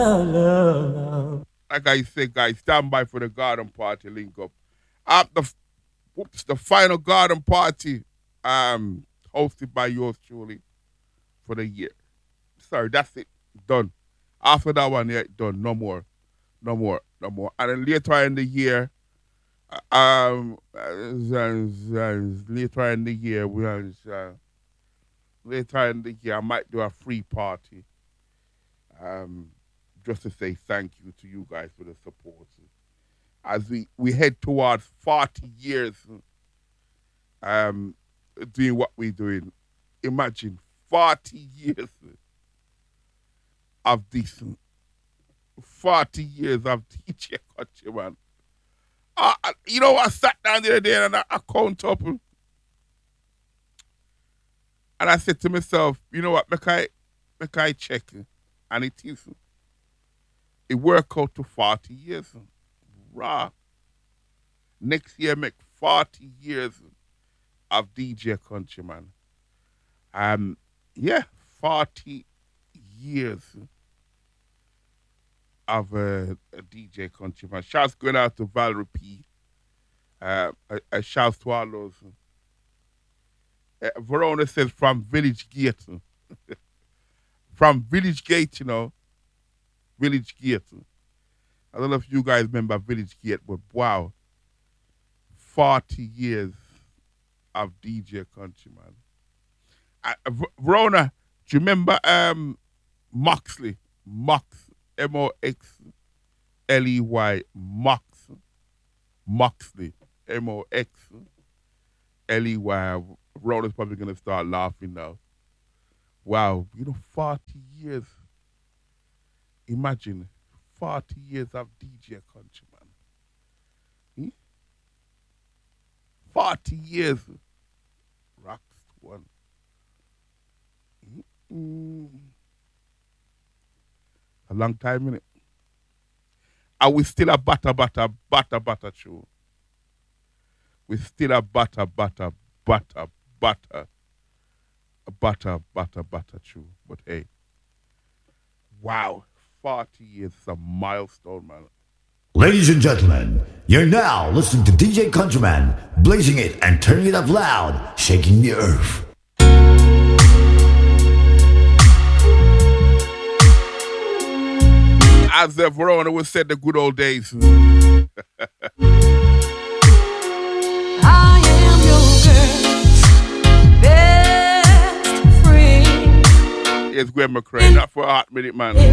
Like I said, guys, stand by for the garden party link up. The final garden party, hosted by yours truly for the year. Sorry, that's it. Done. After that one, yeah, done. No more. No more. No more. And then later in the year, later in the year, later in the year, I might do a free party. Just to say thank you to you guys for the support. As we head towards 40 years doing what we're doing. Imagine 40 years of this. 40 years of DJ Countryman. You know, I sat down the other day and I count up. And I said to myself, you know what, make I check. And it is. It worked out to 40 years. Raw. Next year make 40 years of DJ Countryman. 40 years of a DJ Countryman. Shouts going out to Valerie P. Shouts to all those. Verona says from Village Gate. From Village Gate, you know. Village Gate. I don't know if you guys remember Village Gate, but wow. 40 years of DJ Countryman. Verona, do you remember Moxley? Moxley. Moxley. Moxley. Verona's probably going to start laughing now. Wow, 40 years. Imagine 40 years of DJ Countryman. 40 years. Rocks one. A long time, innit? And we still a butter show. We still a butter show. But hey, wow, 40 years is a milestone, man. Ladies and gentlemen, you're now listening to DJ Countryman, blazing it and turning it up loud, shaking the earth. As Verona would say, the good old days. I am your girl's best friend. Here's Gwen McCrae, not for a hot minute, man.